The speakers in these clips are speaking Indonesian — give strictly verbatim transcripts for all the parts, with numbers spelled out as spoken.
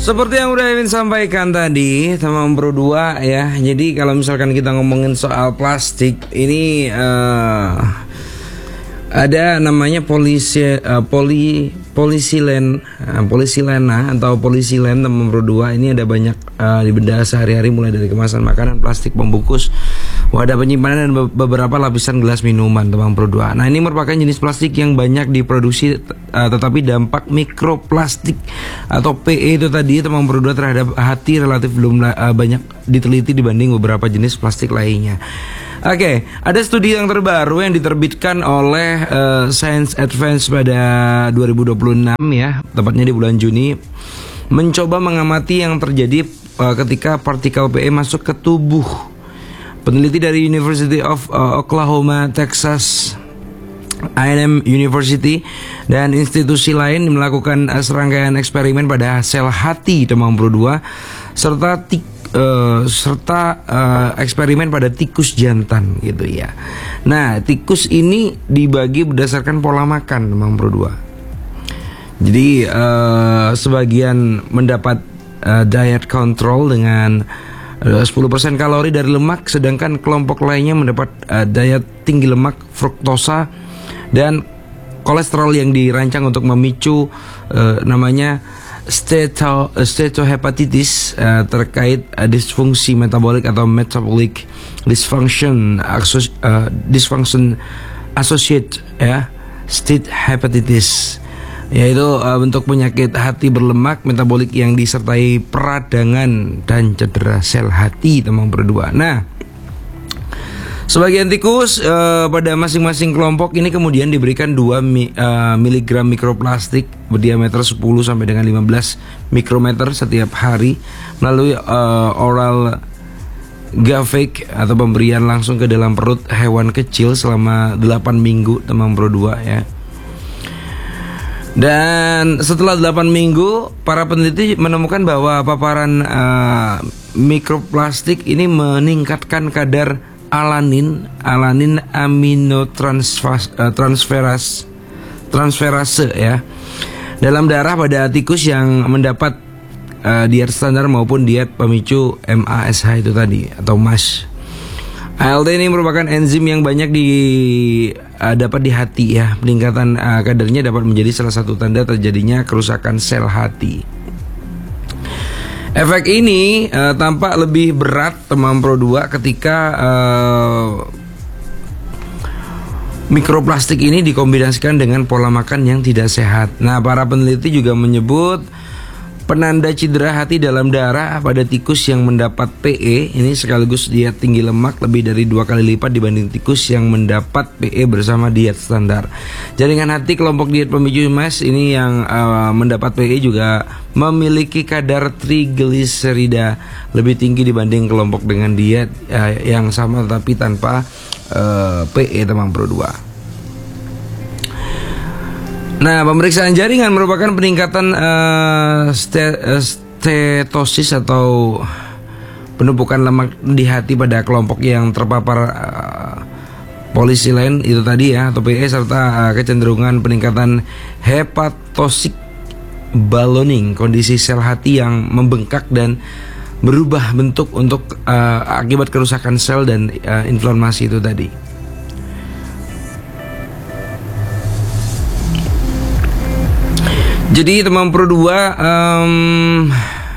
Seperti yang udah Evin sampaikan tadi, teman Bro dua ya. Jadi kalau misalkan kita ngomongin soal plastik, ini uh, ada namanya polisi uh, poli polisilen uh, polisilena atau polisilen, teman Bro dua. Ini ada banyak uh, di benda sehari-hari, mulai dari kemasan makanan, plastik pembungkus, wadah penyimpanan, dan beberapa lapisan gelas minuman, teman Bro dua. Nah, ini merupakan jenis plastik yang banyak diproduksi, uh, tetapi dampak mikroplastik atau P E itu tadi, teman Bro dua, terhadap hati relatif belum uh, banyak diteliti dibanding beberapa jenis plastik lainnya. Oke, okay, ada studi yang terbaru yang diterbitkan oleh uh, Science Advance pada dua ribu dua puluh enam ya, tepatnya di bulan Juni, mencoba mengamati yang terjadi uh, ketika partikel P E masuk ke tubuh. Peneliti dari University of uh, Oklahoma, Texas A and M University, dan institusi lain melakukan uh, serangkaian eksperimen pada sel hati, teman Bro dua, serta tik Uh, serta uh, eksperimen pada tikus jantan gitu ya. Nah, tikus ini dibagi berdasarkan pola makan, teman Bro dua. Jadi uh, sebagian mendapat uh, diet control dengan uh, sepuluh persen kalori dari lemak, sedangkan kelompok lainnya mendapat uh, diet tinggi lemak, fruktosa, dan kolesterol yang dirancang untuk memicu uh, namanya Steto, steatohepatitis uh, terkait uh, disfungsi metabolik atau metabolic dysfunction, asos, uh, dysfunction associate ya, state hepatitis, yaitu uh, bentuk penyakit hati berlemak metabolik yang disertai peradangan dan cedera sel hati, teman Bro dua. Nah, sebagian tikus uh, pada masing-masing kelompok ini kemudian diberikan dua mi, uh, miligram mikroplastik berdiameter sepuluh sampai dengan lima belas mikrometer setiap hari melalui uh, oral gavage atau pemberian langsung ke dalam perut hewan kecil selama delapan minggu, teman Bro dua ya. Dan setelah delapan minggu, para peneliti menemukan bahwa paparan uh, mikroplastik ini meningkatkan kadar alanin, alanin aminotransferase transferase ya dalam darah pada tikus yang mendapat uh, diet standar maupun diet pemicu M A S H itu tadi atau M A S H. A L T ini merupakan enzim yang banyak di uh, dapat di hati ya. Peningkatan uh, kadarnya dapat menjadi salah satu tanda terjadinya kerusakan sel hati. Efek ini uh, tampak lebih berat, teman Pro dua, ketika uh, mikroplastik ini dikombinasikan dengan pola makan yang tidak sehat. Nah, para peneliti juga menyebut penanda cedera hati dalam darah pada tikus yang mendapat P E ini sekaligus diet tinggi lemak lebih dari dua kali lipat dibanding tikus yang mendapat P E bersama diet standar. Jaringan hati kelompok diet pemicu M A S ini yang uh, mendapat P E juga memiliki kadar trigliserida lebih tinggi dibanding kelompok dengan diet uh, yang sama tapi tanpa uh, P E, teman Pro dua. Nah, pemeriksaan jaringan merupakan peningkatan uh, stetosis atau penumpukan lemak di hati pada kelompok yang terpapar uh, polisilen itu tadi ya atau P E, serta uh, kecenderungan peningkatan hepatocyte ballooning, kondisi sel hati yang membengkak dan berubah bentuk untuk uh, akibat kerusakan sel dan uh, inflamasi itu tadi. Jadi teman Pro dua, um,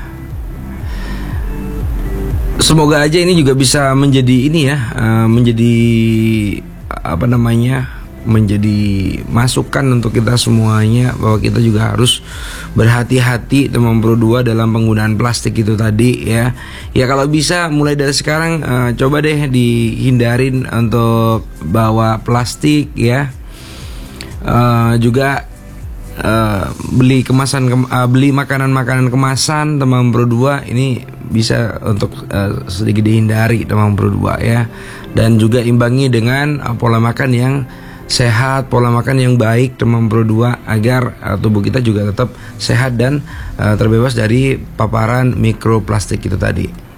semoga aja ini juga bisa menjadi ini ya, uh, menjadi apa namanya, menjadi masukan untuk kita semuanya bahwa kita juga harus berhati-hati, teman Pro dua, dalam penggunaan plastik itu tadi ya. Ya kalau bisa mulai dari sekarang uh, coba deh dihindarin untuk bawa plastik ya. Uh, juga Uh, beli kemasan ke, uh, beli makanan-makanan kemasan, teman Pro dua, ini bisa untuk uh, sedikit dihindari, teman Pro dua ya. Dan juga imbangi dengan uh, pola makan yang sehat, pola makan yang baik, teman Pro dua, agar uh, tubuh kita juga tetap sehat dan uh, terbebas dari paparan mikroplastik itu tadi.